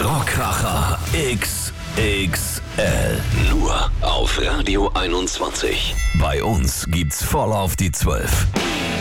Rockkracher XXL. Nur auf Radio 21. Bei uns gibt's voll auf die 12.